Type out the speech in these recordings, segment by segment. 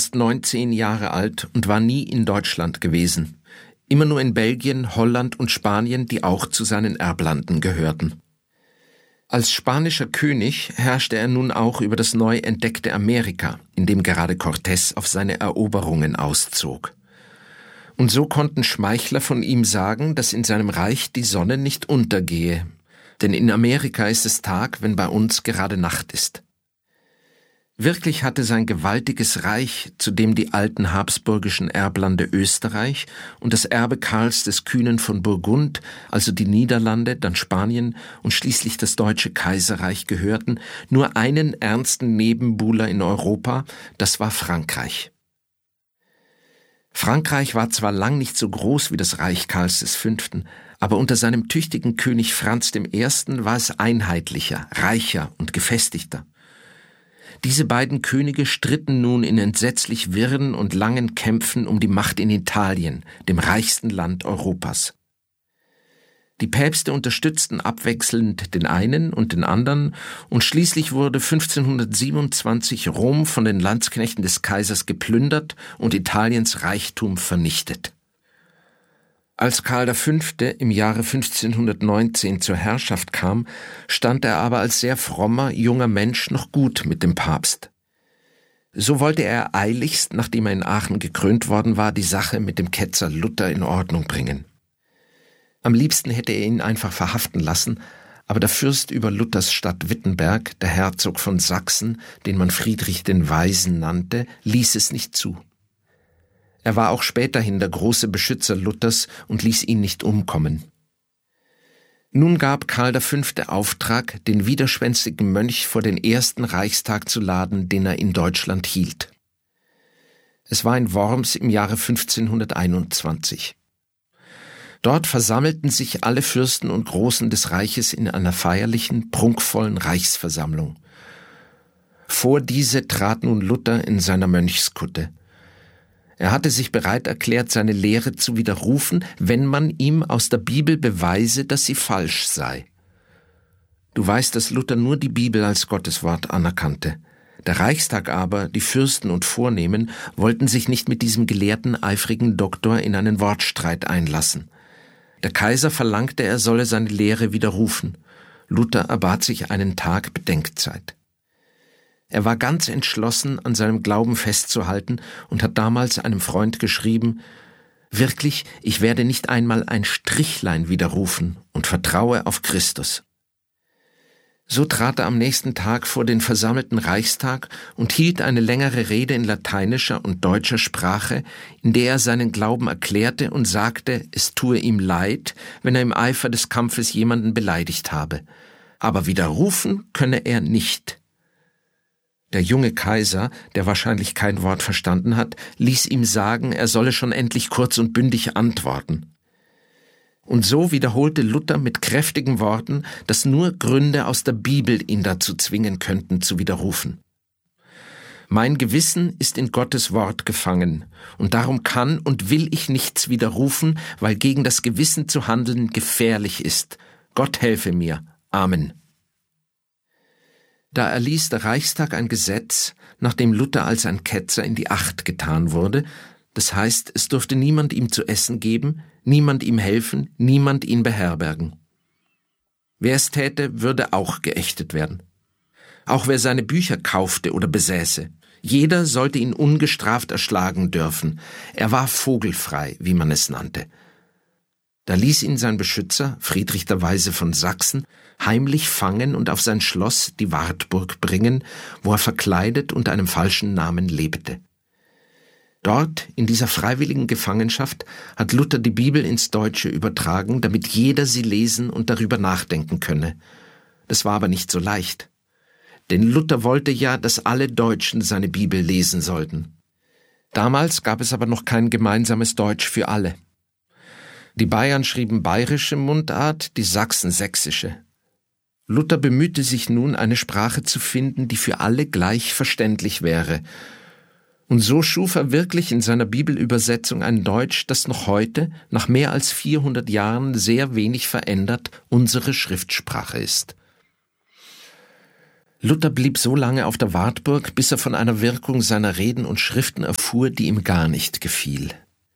erst 19 Jahre alt und war nie in Deutschland gewesen. Immer nur in Belgien, Holland und Spanien, die auch zu seinen Erblanden gehörten. Als spanischer König herrschte er nun auch über das neu entdeckte Amerika, in dem gerade Cortés auf seine Eroberungen auszog. Und so konnten Schmeichler von ihm sagen, dass in seinem Reich die Sonne nicht untergehe, denn in Amerika ist es Tag, wenn bei uns gerade Nacht ist. Wirklich hatte sein gewaltiges Reich, zu dem die alten habsburgischen Erblande Österreich und das Erbe Karls des Kühnen von Burgund, also die Niederlande, dann Spanien und schließlich das Deutsche Kaiserreich gehörten, nur einen ernsten Nebenbuhler in Europa, das war Frankreich. Frankreich war zwar lang nicht so groß wie das Reich Karls V., aber unter seinem tüchtigen König Franz I. war es einheitlicher, reicher und gefestigter. Diese beiden Könige stritten nun in entsetzlich wirren und langen Kämpfen um die Macht in Italien, dem reichsten Land Europas. Die Päpste unterstützten abwechselnd den einen und den anderen und schließlich wurde 1527 Rom von den Landsknechten des Kaisers geplündert und Italiens Reichtum vernichtet. Als Karl V. im Jahre 1519 zur Herrschaft kam, stand er aber als sehr frommer, junger Mensch noch gut mit dem Papst. So wollte er eiligst, nachdem er in Aachen gekrönt worden war, die Sache mit dem Ketzer Luther in Ordnung bringen. Am liebsten hätte er ihn einfach verhaften lassen, aber der Fürst über Luthers Stadt Wittenberg, der Herzog von Sachsen, den man Friedrich den Weisen nannte, ließ es nicht zu. Er war auch späterhin der große Beschützer Luthers und ließ ihn nicht umkommen. Nun gab Karl V. Auftrag, den widerspenstigen Mönch vor den ersten Reichstag zu laden, den er in Deutschland hielt. Es war in Worms im Jahre 1521. Dort versammelten sich alle Fürsten und Großen des Reiches in einer feierlichen, prunkvollen Reichsversammlung. Vor diese trat nun Luther in seiner Mönchskutte. Er hatte sich bereit erklärt, seine Lehre zu widerrufen, wenn man ihm aus der Bibel beweise, dass sie falsch sei. Du weißt, dass Luther nur die Bibel als Gotteswort anerkannte. Der Reichstag aber, die Fürsten und Vornehmen, wollten sich nicht mit diesem gelehrten, eifrigen Doktor in einen Wortstreit einlassen. Der Kaiser verlangte, er solle seine Lehre widerrufen. Luther erbat sich einen Tag Bedenkzeit. Er war ganz entschlossen, an seinem Glauben festzuhalten und hat damals einem Freund geschrieben: Wirklich, ich werde nicht einmal ein Strichlein widerrufen und vertraue auf Christus. So trat er am nächsten Tag vor den versammelten Reichstag und hielt eine längere Rede in lateinischer und deutscher Sprache, in der er seinen Glauben erklärte und sagte, es tue ihm leid, wenn er im Eifer des Kampfes jemanden beleidigt habe. Aber widerrufen könne er nicht. Der junge Kaiser, der wahrscheinlich kein Wort verstanden hat, ließ ihm sagen, er solle schon endlich kurz und bündig antworten. Und so wiederholte Luther mit kräftigen Worten, dass nur Gründe aus der Bibel ihn dazu zwingen könnten, zu widerrufen. Mein Gewissen ist in Gottes Wort gefangen, und darum kann und will ich nichts widerrufen, weil gegen das Gewissen zu handeln gefährlich ist. Gott helfe mir. Amen. Da erließ der Reichstag ein Gesetz, nachdem Luther als ein Ketzer in die Acht getan wurde. Das heißt, es durfte niemand ihm zu essen geben, niemand ihm helfen, niemand ihn beherbergen. Wer es täte, würde auch geächtet werden. Auch wer seine Bücher kaufte oder besäße. Jeder sollte ihn ungestraft erschlagen dürfen. Er war vogelfrei, wie man es nannte. Da ließ ihn sein Beschützer, Friedrich der Weise von Sachsen, heimlich fangen und auf sein Schloss, die Wartburg, bringen, wo er verkleidet unter einem falschen Namen lebte. Dort, in dieser freiwilligen Gefangenschaft, hat Luther die Bibel ins Deutsche übertragen, damit jeder sie lesen und darüber nachdenken könne. Das war aber nicht so leicht. Denn Luther wollte ja, dass alle Deutschen seine Bibel lesen sollten. Damals gab es aber noch kein gemeinsames Deutsch für alle. Die Bayern schrieben bayerische Mundart, die Sachsen sächsische. Luther bemühte sich nun, eine Sprache zu finden, die für alle gleich verständlich wäre. Und so schuf er wirklich in seiner Bibelübersetzung ein Deutsch, das noch heute, nach mehr als 400 Jahren sehr wenig verändert, unsere Schriftsprache ist. Luther blieb so lange auf der Wartburg, bis er von einer Wirkung seiner Reden und Schriften erfuhr, die ihm gar nicht gefiel.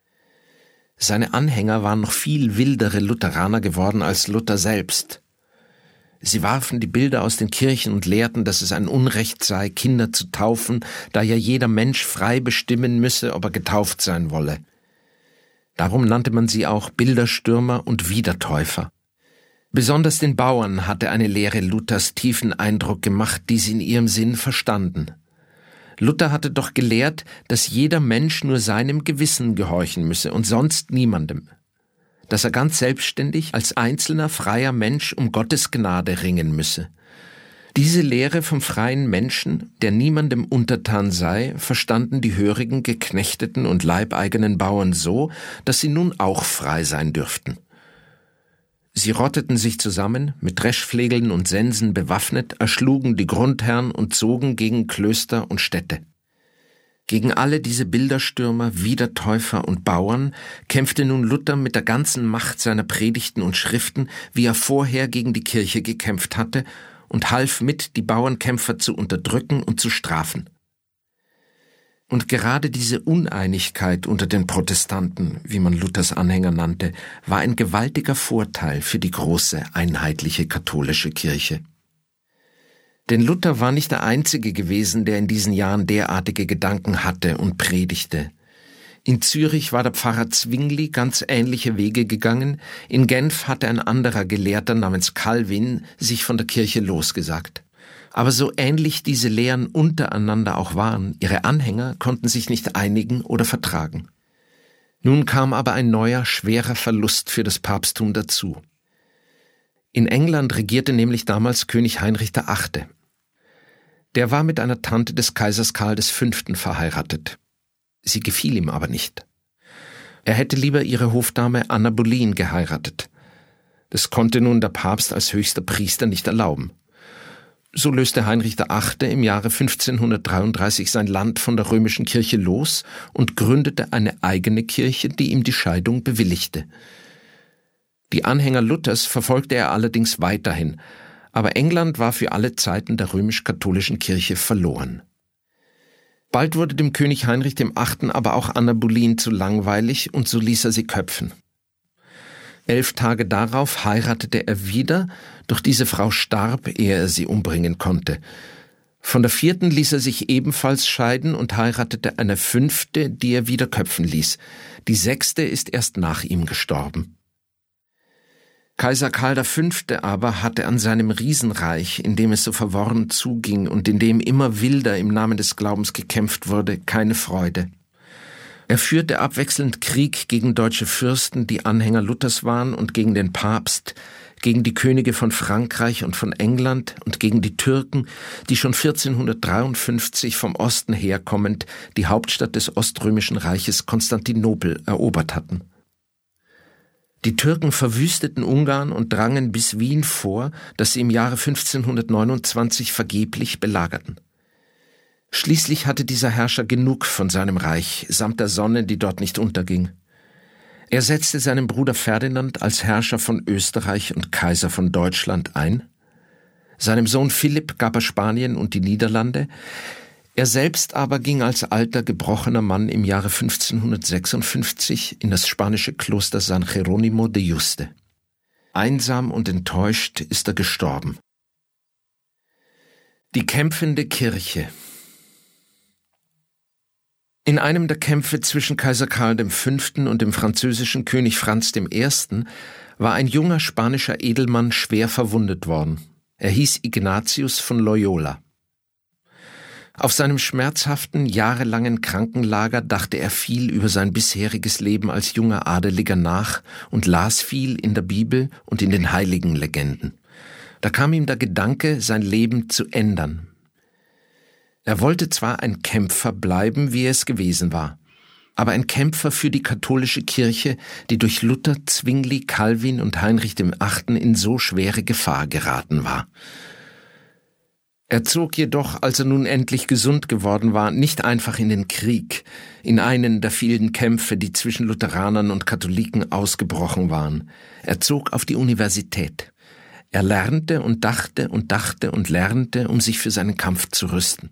Seine Anhänger waren noch viel wildere Lutheraner geworden als Luther selbst. Sie warfen die Bilder aus den Kirchen und lehrten, dass es ein Unrecht sei, Kinder zu taufen, da ja jeder Mensch frei bestimmen müsse, ob er getauft sein wolle. Darum nannte man sie auch Bilderstürmer und Wiedertäufer. Besonders den Bauern hatte eine Lehre Luthers tiefen Eindruck gemacht, die sie in ihrem Sinn verstanden. Luther hatte doch gelehrt, dass jeder Mensch nur seinem Gewissen gehorchen müsse und sonst niemandem. Dass er ganz selbstständig als einzelner freier Mensch um Gottes Gnade ringen müsse. Diese Lehre vom freien Menschen, der niemandem untertan sei, verstanden die hörigen, geknechteten und leibeigenen Bauern so, dass sie nun auch frei sein dürften. Sie rotteten sich zusammen, mit Dreschflegeln und Sensen bewaffnet, erschlugen die Grundherren und zogen gegen Klöster und Städte. Gegen alle diese Bilderstürmer, Wiedertäufer und Bauern kämpfte nun Luther mit der ganzen Macht seiner Predigten und Schriften, wie er vorher gegen die Kirche gekämpft hatte, und half mit, die Bauernkämpfer zu unterdrücken und zu strafen. Und gerade diese Uneinigkeit unter den Protestanten, wie man Luthers Anhänger nannte, war ein gewaltiger Vorteil für die große, einheitliche katholische Kirche. Denn Luther war nicht der Einzige gewesen, der in diesen Jahren derartige Gedanken hatte und predigte. In Zürich war der Pfarrer Zwingli ganz ähnliche Wege gegangen, in Genf hatte ein anderer Gelehrter namens Calvin sich von der Kirche losgesagt. Aber so ähnlich diese Lehren untereinander auch waren, ihre Anhänger konnten sich nicht einigen oder vertragen. Nun kam aber ein neuer, schwerer Verlust für das Papsttum dazu. In England regierte nämlich damals König Heinrich VIII. Der war mit einer Tante des Kaisers Karl V. verheiratet. Sie gefiel ihm aber nicht. Er hätte lieber ihre Hofdame Anna Boleyn geheiratet. Das konnte nun der Papst als höchster Priester nicht erlauben. So löste Heinrich VIII. Im Jahre 1533 sein Land von der römischen Kirche los und gründete eine eigene Kirche, die ihm die Scheidung bewilligte. Die Anhänger Luthers verfolgte er allerdings weiterhin, aber England war für alle Zeiten der römisch-katholischen Kirche verloren. Bald wurde dem König Heinrich VIII. Aber auch Anna Boleyn zu langweilig und so ließ er sie köpfen. 11 Tage darauf heiratete er wieder, doch diese Frau starb, ehe er sie umbringen konnte. Von der 4. ließ er sich ebenfalls scheiden und heiratete eine 5., die er wieder köpfen ließ. Die 6. ist erst nach ihm gestorben. Kaiser Karl V. aber hatte an seinem Riesenreich, in dem es so verworren zuging und in dem immer wilder im Namen des Glaubens gekämpft wurde, keine Freude. Er führte abwechselnd Krieg gegen deutsche Fürsten, die Anhänger Luthers waren, und gegen den Papst, gegen die Könige von Frankreich und von England und gegen die Türken, die schon 1453 vom Osten herkommend die Hauptstadt des Oströmischen Reiches Konstantinopel erobert hatten. Die Türken verwüsteten Ungarn und drangen bis Wien vor, das sie im Jahre 1529 vergeblich belagerten. Schließlich hatte dieser Herrscher genug von seinem Reich, samt der Sonne, die dort nicht unterging. Er setzte seinen Bruder Ferdinand als Herrscher von Österreich und Kaiser von Deutschland ein. Seinem Sohn Philipp gab er Spanien und die Niederlande. Er selbst aber ging als alter, gebrochener Mann im Jahre 1556 in das spanische Kloster San Jerónimo de Yuste. Einsam und enttäuscht ist er gestorben. Die kämpfende Kirche. In einem der Kämpfe zwischen Kaiser Karl V. und dem französischen König Franz I. war ein junger spanischer Edelmann schwer verwundet worden. Er hieß Ignatius von Loyola. Auf seinem schmerzhaften, jahrelangen Krankenlager dachte er viel über sein bisheriges Leben als junger Adeliger nach und las viel in der Bibel und in den Heiligenlegenden. Da kam ihm der Gedanke, sein Leben zu ändern. Er wollte zwar ein Kämpfer bleiben, wie er es gewesen war, aber ein Kämpfer für die katholische Kirche, die durch Luther, Zwingli, Calvin und Heinrich VIII. In so schwere Gefahr geraten war. Er zog jedoch, als er nun endlich gesund geworden war, nicht einfach in den Krieg, in einen der vielen Kämpfe, die zwischen Lutheranern und Katholiken ausgebrochen waren. Er zog auf die Universität. Er lernte und dachte und lernte, um sich für seinen Kampf zu rüsten.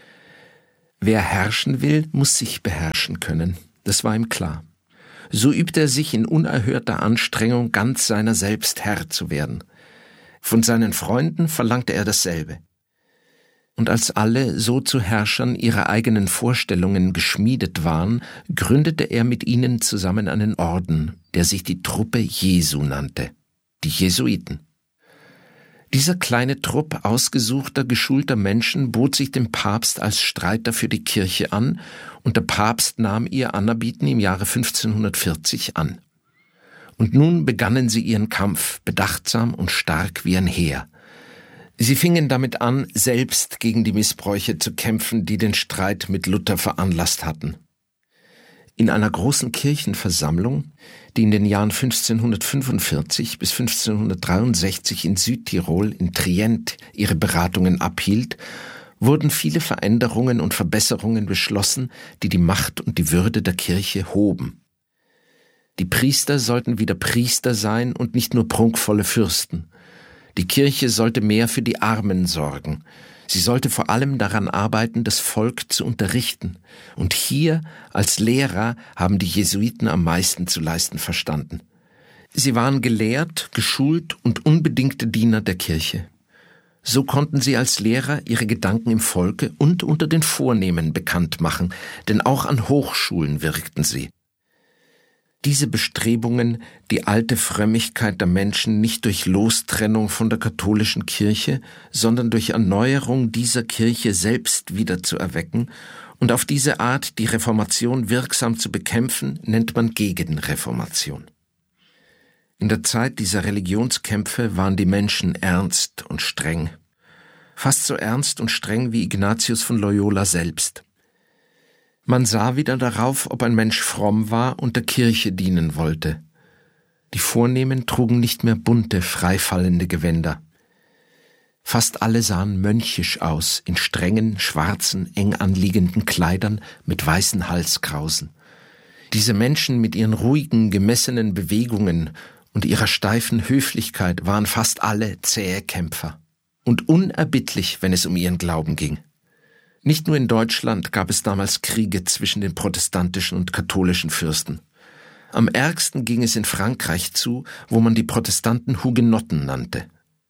Wer herrschen will, muss sich beherrschen können. Das war ihm klar. So übte er sich in unerhörter Anstrengung, ganz seiner selbst Herr zu werden. Von seinen Freunden verlangte er dasselbe. Und als alle so zu Herrschern ihrer eigenen Vorstellungen geschmiedet waren, gründete er mit ihnen zusammen einen Orden, der sich die Truppe Jesu nannte, die Jesuiten. Dieser kleine Trupp ausgesuchter, geschulter Menschen bot sich dem Papst als Streiter für die Kirche an, und der Papst nahm ihr Anerbieten im Jahre 1540 an. Und nun begannen sie ihren Kampf, bedachtsam und stark wie ein Heer. Sie fingen damit an, selbst gegen die Missbräuche zu kämpfen, die den Streit mit Luther veranlasst hatten. In einer großen Kirchenversammlung, die in den Jahren 1545 bis 1563 in Südtirol in Trient ihre Beratungen abhielt, wurden viele Veränderungen und Verbesserungen beschlossen, die die Macht und die Würde der Kirche hoben. Die Priester sollten wieder Priester sein und nicht nur prunkvolle Fürsten. Die Kirche sollte mehr für die Armen sorgen. Sie sollte vor allem daran arbeiten, das Volk zu unterrichten. Und hier, als Lehrer, haben die Jesuiten am meisten zu leisten verstanden. Sie waren gelehrt, geschult und unbedingte Diener der Kirche. So konnten sie als Lehrer ihre Gedanken im Volke und unter den Vornehmen bekannt machen, denn auch an Hochschulen wirkten sie. Diese Bestrebungen, die alte Frömmigkeit der Menschen nicht durch Lostrennung von der katholischen Kirche, sondern durch Erneuerung dieser Kirche selbst wieder zu erwecken und auf diese Art die Reformation wirksam zu bekämpfen, nennt man Gegenreformation. In der Zeit dieser Religionskämpfe waren die Menschen ernst und streng. Fast so ernst und streng wie Ignatius von Loyola selbst. Man sah wieder darauf, ob ein Mensch fromm war und der Kirche dienen wollte. Die Vornehmen trugen nicht mehr bunte, freifallende Gewänder. Fast alle sahen mönchisch aus, in strengen, schwarzen, eng anliegenden Kleidern mit weißen Halskrausen. Diese Menschen mit ihren ruhigen, gemessenen Bewegungen und ihrer steifen Höflichkeit waren fast alle zähe Kämpfer und unerbittlich, wenn es um ihren Glauben ging. Nicht nur in Deutschland gab es damals Kriege zwischen den protestantischen und katholischen Fürsten. Am ärgsten ging es in Frankreich zu, wo man die Protestanten Hugenotten nannte.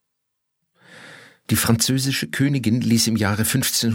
Die französische Königin ließ im Jahre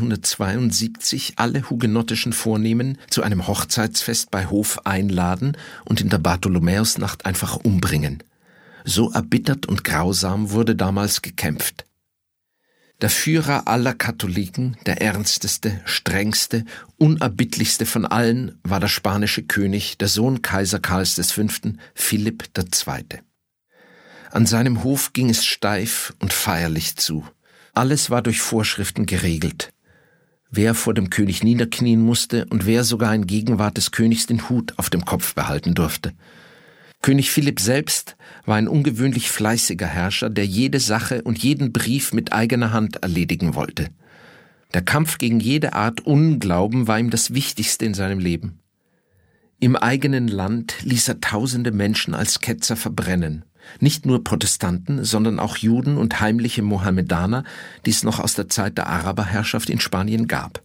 1572 alle hugenottischen Vornehmen zu einem Hochzeitsfest bei Hof einladen und in der Bartholomäusnacht einfach umbringen. So erbittert und grausam wurde damals gekämpft. Der Führer aller Katholiken, der ernsteste, strengste, unerbittlichste von allen, war der spanische König, der Sohn Kaiser Karls V., Philipp II. An seinem Hof ging es steif und feierlich zu. Alles war durch Vorschriften geregelt. Wer vor dem König niederknien musste und wer sogar in Gegenwart des Königs den Hut auf dem Kopf behalten durfte. König Philipp selbst war ein ungewöhnlich fleißiger Herrscher, der jede Sache und jeden Brief mit eigener Hand erledigen wollte. Der Kampf gegen jede Art Unglauben war ihm das Wichtigste in seinem Leben. Im eigenen Land ließ er tausende Menschen als Ketzer verbrennen. Nicht nur Protestanten, sondern auch Juden und heimliche Mohammedaner, die es noch aus der Zeit der Araberherrschaft in Spanien gab.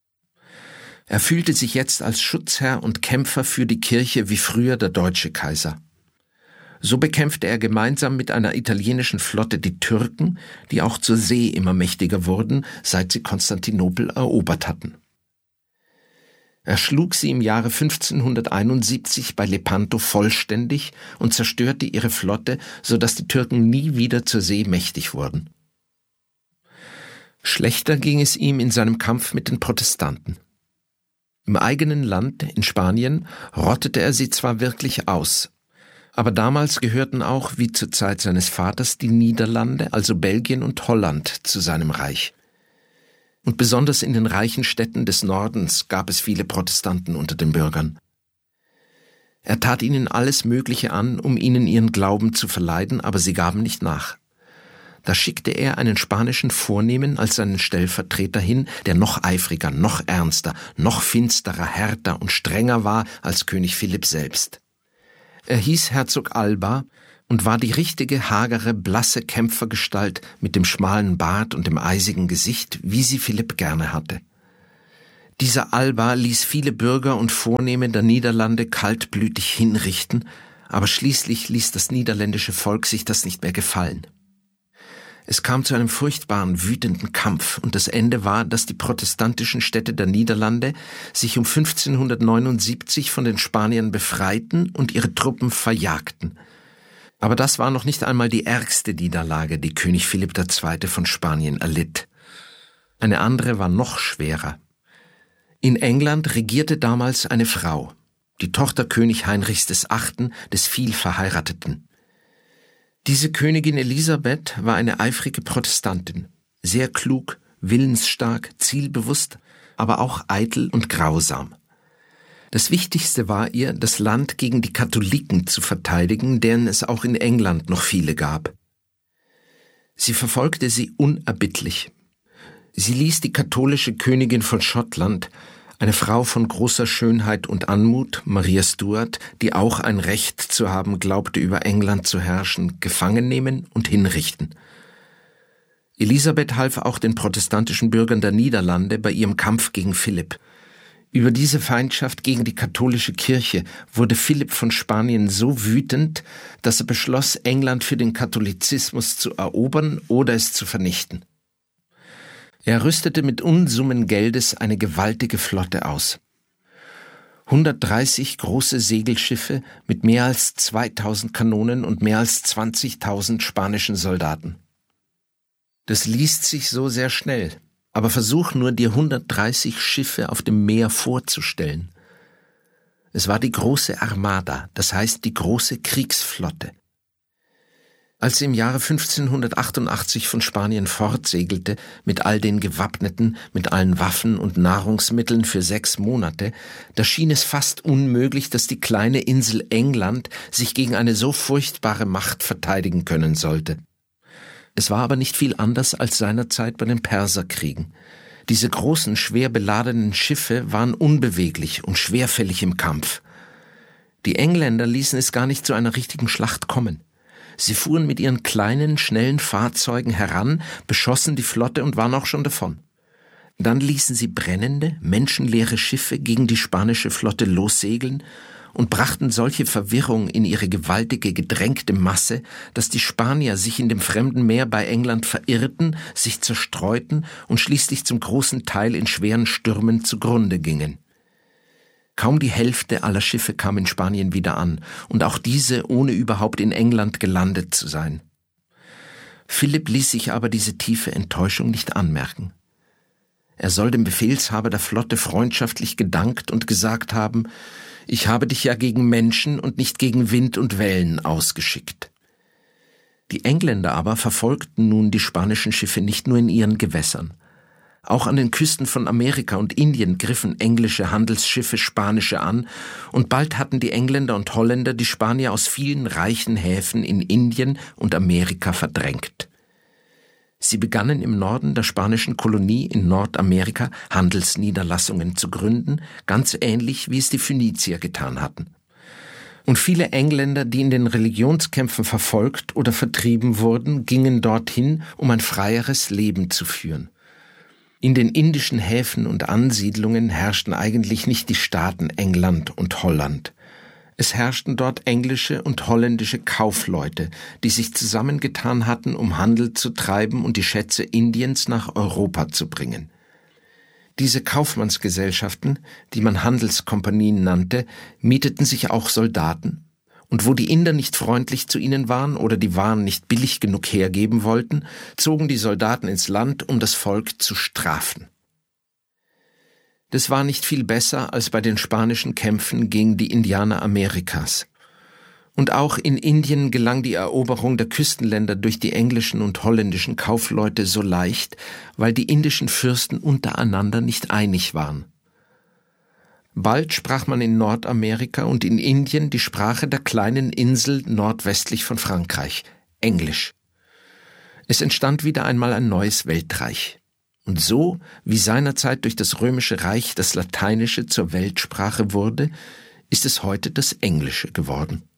Er fühlte sich jetzt als Schutzherr und Kämpfer für die Kirche wie früher der deutsche Kaiser. So bekämpfte er gemeinsam mit einer italienischen Flotte die Türken, die auch zur See immer mächtiger wurden, seit sie Konstantinopel erobert hatten. Er schlug sie im Jahre 1571 bei Lepanto vollständig und zerstörte ihre Flotte, sodass die Türken nie wieder zur See mächtig wurden. Schlechter ging es ihm in seinem Kampf mit den Protestanten. Im eigenen Land, in Spanien, rottete er sie zwar wirklich aus, aber damals gehörten auch, wie zur Zeit seines Vaters, die Niederlande, also Belgien und Holland, zu seinem Reich. Und besonders in den reichen Städten des Nordens gab es viele Protestanten unter den Bürgern. Er tat ihnen alles Mögliche an, um ihnen ihren Glauben zu verleiden, aber sie gaben nicht nach. Da schickte er einen spanischen Vornehmen als seinen Stellvertreter hin, der noch eifriger, noch ernster, noch finsterer, härter und strenger war als König Philipp selbst. Er hieß Herzog Alba und war die richtige, hagere, blasse Kämpfergestalt mit dem schmalen Bart und dem eisigen Gesicht, wie sie Philipp gerne hatte. Dieser Alba ließ viele Bürger und Vornehme der Niederlande kaltblütig hinrichten, aber schließlich ließ das niederländische Volk sich das nicht mehr gefallen. Es kam zu einem furchtbaren, wütenden Kampf und das Ende war, dass die protestantischen Städte der Niederlande sich um 1579 von den Spaniern befreiten und ihre Truppen verjagten. Aber das war noch nicht einmal die ärgste Niederlage, die König Philipp II. Von Spanien erlitt. Eine andere war noch schwerer. In England regierte damals eine Frau, die Tochter König Heinrichs VIII., des Vielverheirateten. Diese Königin Elisabeth war eine eifrige Protestantin, sehr klug, willensstark, zielbewusst, aber auch eitel und grausam. Das Wichtigste war ihr, das Land gegen die Katholiken zu verteidigen, deren es auch in England noch viele gab. Sie verfolgte sie unerbittlich. Sie ließ die katholische Königin von Schottland, eine Frau von großer Schönheit und Anmut, Maria Stuart, die auch ein Recht zu haben glaubte, über England zu herrschen, gefangen nehmen und hinrichten. Elisabeth half auch den protestantischen Bürgern der Niederlande bei ihrem Kampf gegen Philipp. Über diese Feindschaft gegen die katholische Kirche wurde Philipp von Spanien so wütend, dass er beschloss, England für den Katholizismus zu erobern oder es zu vernichten. Er rüstete mit Unsummen Geldes eine gewaltige Flotte aus. 130 große Segelschiffe mit mehr als 2000 Kanonen und mehr als 20.000 spanischen Soldaten. Das liest sich so sehr schnell, aber versuch nur, dir 130 Schiffe auf dem Meer vorzustellen. Es war die große Armada, das heißt die große Kriegsflotte. Als sie im Jahre 1588 von Spanien fortsegelte, mit all den Gewappneten, mit allen Waffen und Nahrungsmitteln für 6 Monate, da schien es fast unmöglich, dass die kleine Insel England sich gegen eine so furchtbare Macht verteidigen können sollte. Es war aber nicht viel anders als seinerzeit bei den Perserkriegen. Diese großen, schwer beladenen Schiffe waren unbeweglich und schwerfällig im Kampf. Die Engländer ließen es gar nicht zu einer richtigen Schlacht kommen. Sie fuhren mit ihren kleinen, schnellen Fahrzeugen heran, beschossen die Flotte und waren auch schon davon. Dann ließen sie brennende, menschenleere Schiffe gegen die spanische Flotte lossegeln und brachten solche Verwirrung in ihre gewaltige, gedrängte Masse, dass die Spanier sich in dem fremden Meer bei England verirrten, sich zerstreuten und schließlich zum großen Teil in schweren Stürmen zugrunde gingen. Kaum die Hälfte aller Schiffe kam in Spanien wieder an, und auch diese ohne überhaupt in England gelandet zu sein. Philipp ließ sich aber diese tiefe Enttäuschung nicht anmerken. Er soll dem Befehlshaber der Flotte freundschaftlich gedankt und gesagt haben: »Ich habe dich ja gegen Menschen und nicht gegen Wind und Wellen ausgeschickt.« Die Engländer aber verfolgten nun die spanischen Schiffe nicht nur in ihren Gewässern. Auch an den Küsten von Amerika und Indien griffen englische Handelsschiffe spanische an, und bald hatten die Engländer und Holländer die Spanier aus vielen reichen Häfen in Indien und Amerika verdrängt. Sie begannen im Norden der spanischen Kolonie in Nordamerika Handelsniederlassungen zu gründen, ganz ähnlich wie es die Phönizier getan hatten. Und viele Engländer, die in den Religionskämpfen verfolgt oder vertrieben wurden, gingen dorthin, um ein freieres Leben zu führen. In den indischen Häfen und Ansiedlungen herrschten eigentlich nicht die Staaten England und Holland. Es herrschten dort englische und holländische Kaufleute, die sich zusammengetan hatten, um Handel zu treiben und die Schätze Indiens nach Europa zu bringen. Diese Kaufmannsgesellschaften, die man Handelskompanien nannte, mieteten sich auch Soldaten, und wo die Inder nicht freundlich zu ihnen waren oder die Waren nicht billig genug hergeben wollten, zogen die Soldaten ins Land, um das Volk zu strafen. Das war nicht viel besser als bei den spanischen Kämpfen gegen die Indianer Amerikas. Und auch in Indien gelang die Eroberung der Küstenländer durch die englischen und holländischen Kaufleute so leicht, weil die indischen Fürsten untereinander nicht einig waren. Bald sprach man in Nordamerika und in Indien die Sprache der kleinen Insel nordwestlich von Frankreich, Englisch. Es entstand wieder einmal ein neues Weltreich. Und so, wie seinerzeit durch das Römische Reich das Lateinische zur Weltsprache wurde, ist es heute das Englische geworden.